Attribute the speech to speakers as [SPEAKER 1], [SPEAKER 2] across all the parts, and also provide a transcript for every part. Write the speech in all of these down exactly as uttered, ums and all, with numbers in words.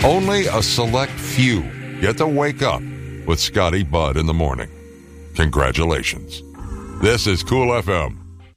[SPEAKER 1] Only a select few get to wake up with Scotty Budd in the morning. Congratulations. This is Cool F M.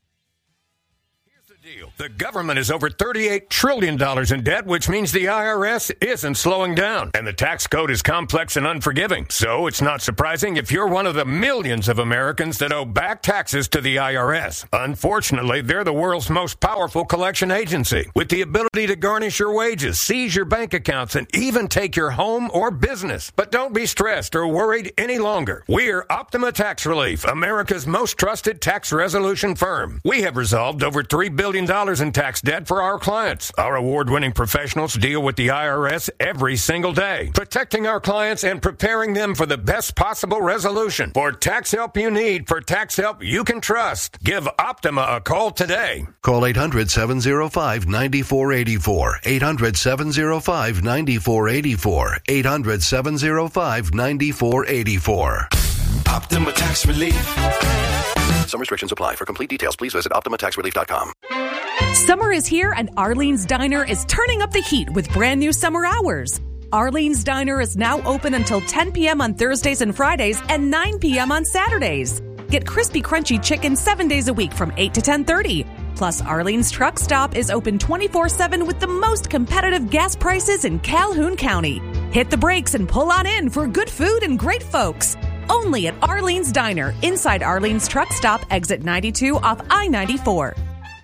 [SPEAKER 2] The government is over thirty-eight trillion dollars in debt, which means the I R S isn't slowing down. And the tax code is complex and unforgiving. So it's not surprising if you're one of the millions of Americans that owe back taxes to the I R S. Unfortunately, they're the world's most powerful collection agency, with the ability to garnish your wages, seize your bank accounts, and even take your home or business. But don't be stressed or worried any longer. We're Optima Tax Relief, America's most trusted tax resolution firm. We have resolved over three billion dollars in tax debt for our clients. Our award-winning professionals deal with the I R S every single day, protecting our clients and preparing them for the best possible resolution. For tax help you need, for tax help you can trust, give Optima a call today.
[SPEAKER 3] Call eight hundred, seven oh five, nine four eight four. eight hundred, seven oh five, nine four eight four. eight hundred, seven oh five, nine four eight four.
[SPEAKER 4] Optima Tax Relief.
[SPEAKER 3] Some restrictions apply. For complete details, please visit optima tax relief dot com.
[SPEAKER 5] Summer is here and Arlene's Diner is turning up the heat with brand new summer hours. Arlene's Diner is now open until ten p.m. on Thursdays and Fridays and nine p.m. on Saturdays. Get crispy, crunchy chicken seven days a week from eight to ten thirty. Plus, Arlene's Truck Stop is open twenty-four seven with the most competitive gas prices in Calhoun County. Hit the brakes and pull on in for good food and great folks. Only at Arlene's Diner, inside Arlene's Truck Stop, exit ninety-two off I ninety-four.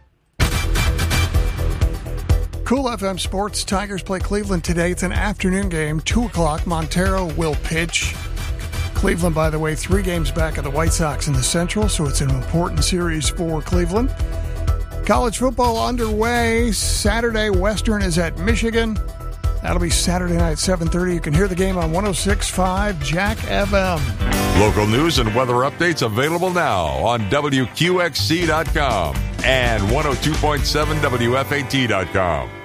[SPEAKER 6] Cool F M Sports. Tigers play Cleveland today. It's an afternoon game, two o'clock. Montero will pitch. Cleveland, by the way, three games back of the White Sox in the Central, so it's an important series for Cleveland. College football underway. Saturday, Western is at Michigan. That'll be Saturday night, seven thirty. You can hear the game on one oh six point five Jack F M.
[SPEAKER 1] Local news and weather updates available now on W Q X C dot com and one oh two point seven W F A T dot com.